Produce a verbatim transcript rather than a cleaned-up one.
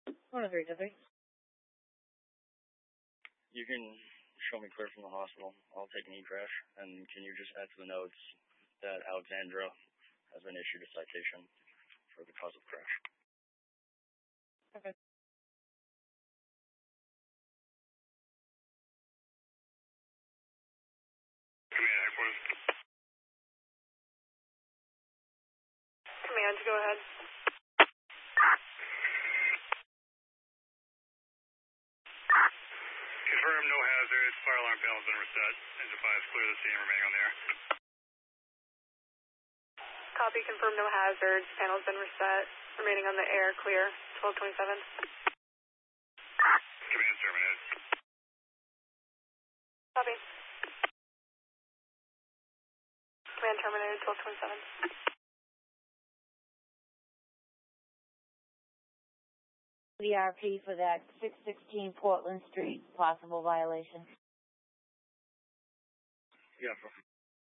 one oh three, two three. You can show me clear from the hospital. I'll take an e-crash. And can you just add to the notes that Alexandra has been issued a citation for the cause of crash? Okay. Command, headquarters. Command, go ahead. Confirm, no hazards. Fire alarm panel's been reset. Engine five is clear. The scene remaining on the air. Copy, confirm, no hazards. Panel's been reset. Remaining on the air, clear. twelve twenty-seven. Command terminated. Copy. Command terminated, twelve twenty-seven. The R P for that six sixteen Portland Street possible violation. Yeah,